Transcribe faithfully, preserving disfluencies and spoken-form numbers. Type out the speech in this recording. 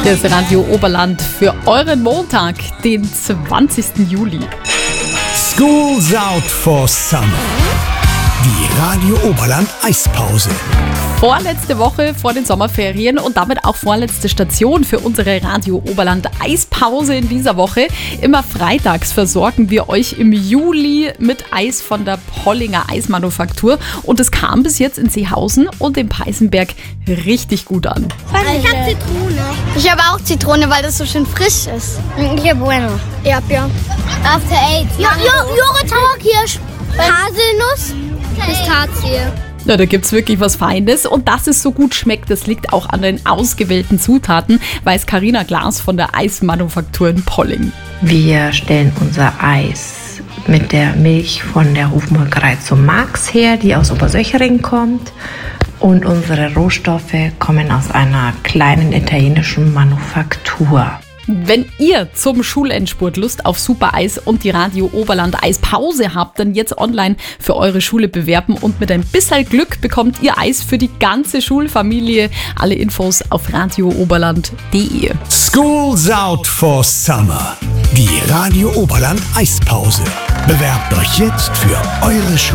Hier ist Radio Oberland für euren Montag, den zwanzigsten Juli. School's out for summer. Die Radio Oberland Eispause. Vorletzte Woche vor den Sommerferien und damit auch vorletzte Station für unsere Radio Oberland Eispause in dieser Woche. Immer freitags versorgen wir euch im Juli mit Eis von der Pollinger Eismanufaktur. Und es kam bis jetzt in Seehausen und in Peißenberg richtig gut an. Ich habe Zitrone. Ich habe auch Zitrone, weil das so schön frisch ist. Ich habe Bueno. Erdbeer. After Eight. Ja, ja, Joghurt, Kirsch, Haselnuss, Pistazie. Ja, da gibt's wirklich was Feines und dass es so gut schmeckt, das liegt auch an den ausgewählten Zutaten, weiß Carina Glas von der Eismanufaktur in Polling. Wir stellen unser Eis mit der Milch von der Hofmolkerei zum Max her, die aus Obersöchering kommt. Und unsere Rohstoffe kommen aus einer kleinen italienischen Manufaktur. Wenn ihr zum Schulendspurt Lust auf Super Eis und die Radio Oberland Eispause habt, dann jetzt online für eure Schule bewerben und mit ein bisschen Glück bekommt ihr Eis für die ganze Schulfamilie. Alle Infos auf radio oberland punkt de. School's out for summer. Die Radio Oberland Eispause. Bewerbt euch jetzt für eure Schule.